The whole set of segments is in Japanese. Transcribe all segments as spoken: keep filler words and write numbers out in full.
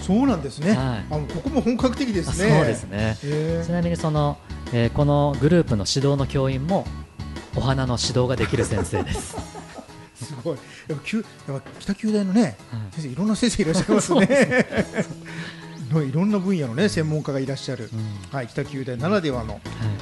そうなんですね、 はい、 あここも本格的ですね。 そうですね。ちなみにその、えー、このグループの指導の教員もお花の指導ができる先生ですすごい、やっぱやっぱ北九大のね、 はい、 先生いろんな先生いらっしゃいますねいろんな分野のね専門家がいらっしゃる、うん、はい、北九大ならではの、はい、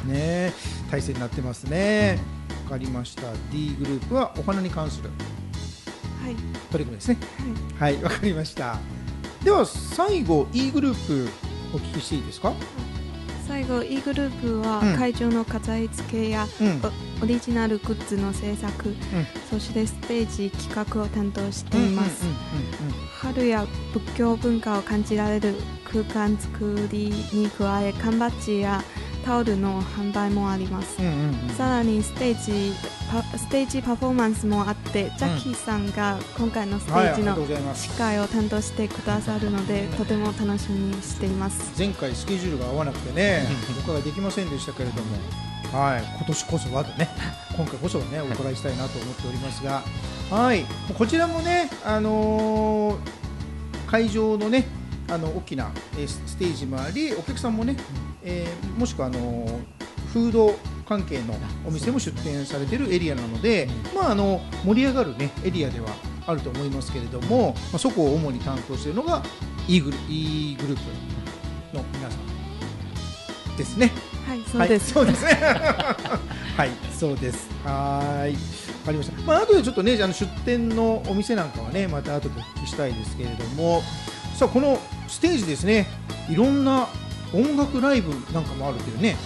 ね体制になってますね。わ、うん、かりました。 D グループはお花に関する、はい、取り組みですね。はい、わ、はい、かりました。では最後 E グループお聞きしていいですか。 最後 E グループは会場の飾り付けや、うん、オリジナルグッズの制作、うん、そしてステージ企画を担当しています。春や仏教文化を感じられる空間作りに加え、缶バッジやタオルの販売もあります。さらにステージパステージパフォーマンスもあって、うん、ジャッキーさんが今回のステージの司会を担当してくださるので、とても楽しみにしています。 前回スケジュールが合わなくてねお伺いできませんでしたけれども、はい、今年こそはとね今回こそはねお伺いしたいなと思っておりますが、はい、こちらもね、あのー、会場のねあの大きなステージもあり、お客さんもね、えー、もしくはあのー、フード関係のお店も出店されているエリアなので、まあ、あの盛り上がる、ね、エリアではあると思いますけれども、まあ、そこを主に担当しているのが E グル、E グループの皆さんですね。 はい、そうです。 はい、そうですね。はい、そうです。はい、わかりました。まあ後でちょっとね、あの出店のお店なんかはね、また後でお聞きしたいですけれども、さあこのステージですね、いろんな音楽ライブなんかもあるというね。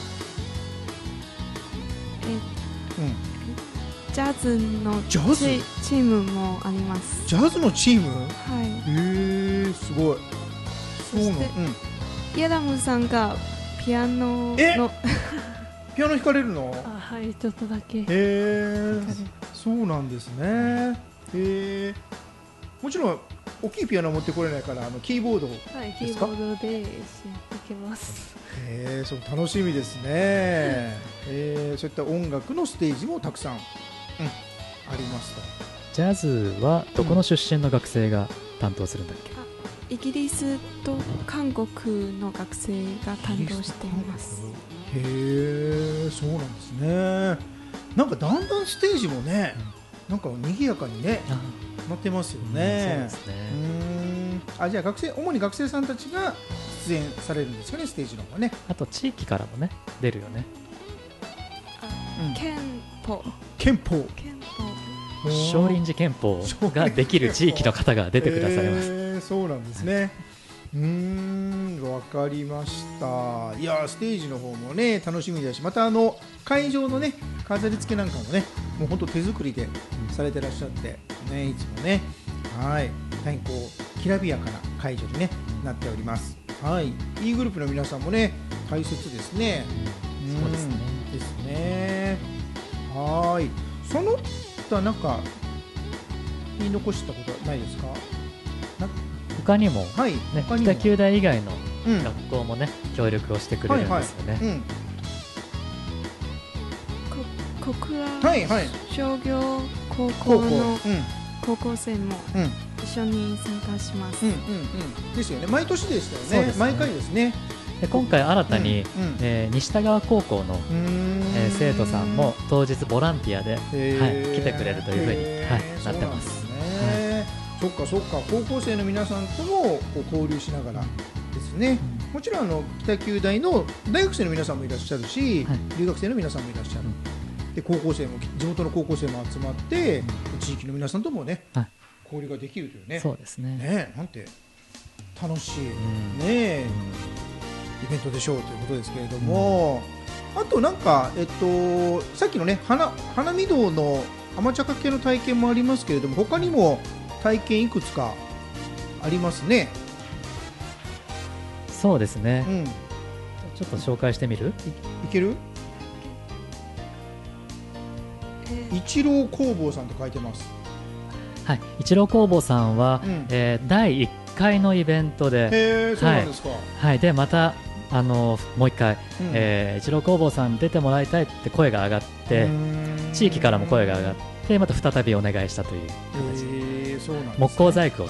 うん、ジャズのチームもあります。 ジャズのチーム？はい。 へえ、すごい。 そして、うん、ヤダムさんがピアノのピアノ弾かれるの？ あ、はい、ちょっとだけ。へえ、そうなんですね。へえ。もちろん大きいピアノ持ってこれないからあのキーボードですか？ はい、キーボードで弾けます。 えー、そう楽しみですね。えー、そういった音楽のステージもたくさん、うん、ありますと。 ジャズはどこの出身の学生が担当するんだっけ？うん、 イギリスと韓国の学生が担当しています。 へー、そうなんですね。なんかだんだんステージもね、うん、なんか賑やかにねなってますよね。 うん、そうですね。 うーん、あ、じゃあ学生、主に学生さんたちが出演されるんですかね、ステージの方はね。 あと地域からもね出るよね。 あ、うん、憲法憲法憲法少林寺拳法ができる地域の方が出てくださいます。 えー、そうなんですね。うーん、わかりました。いやステージの方もね楽しみだし、またあの会場のね飾り付けなんかもねもう本当手作りでされてらっしゃってね、いつもね、はい、大変こうきらびやかな会場に、ね、なっております。はい、E グループの皆さんもね大切ですね。 うん、そうですね。 ですね。はい、その他なんか言い残したことはないですか？な他にも、 はい、 ね、 他にも北九大以外の学校もね、うん、協力をしてくれるんですよね。はいはい、うん、 小倉商業高校の高校生も一緒に参加します。 うんうんうん、ですよね。毎年でしたよね。毎回ですね。 で今回新たに、うんうん、えー、西田川高校の、えー、生徒さんも当日ボランティアで、はい、来てくれるというふうに、はい、なってます。 そっかそっか、高校生の皆さんともこう交流しながらですね。うん、もちろんあの北九大の大学生の皆さんもいらっしゃるし、はい、留学生の皆さんもいらっしゃる。で高校生も地元の高校生も集まって、うん、地域の皆さんともね、はい、交流ができるというね。 そうですね。 ね、なんて楽しい、うん、ね、うん、イベントでしょうということですけれども、うん、あとなんかえっとさっきのね花花見堂の甘茶かけの体験もありますけれども、他にも体験いくつかありますね。 そうですね。うん、ちょっと紹介してみる？ い, いける？一郎工房さんと書いてます。 はい、一郎工房さんは、うん、えー、だいいっかいのイベントで、 へー、そうなんですか。 はいはい、でまたあのもう一回、うん、えー、一郎工房さん出てもらいたいって声が上がって、地域からも声が上がってまた再びお願いしたという形で、 そうなんですね、 木工細工を